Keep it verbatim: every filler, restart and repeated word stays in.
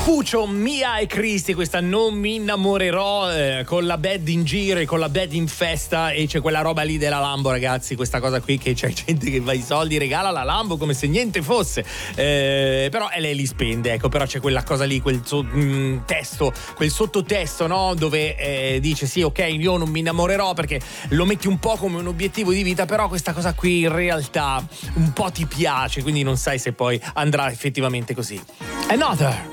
Puccio, Mia e Cristi, questa Non mi innamorerò, eh, con la bad in giro e con la bad in festa, e c'è quella roba lì della Lambo, ragazzi, questa cosa qui che c'è gente che va i soldi, regala la Lambo come se niente fosse, eh, però e lei li spende, ecco, però c'è quella cosa lì, quel so, mh, testo, quel sottotesto, no, dove eh, dice sì, ok, io non mi innamorerò, perché lo metti un po' come un obiettivo di vita, però questa cosa qui in realtà un po' ti piace, quindi non sai se poi andrà effettivamente così. Another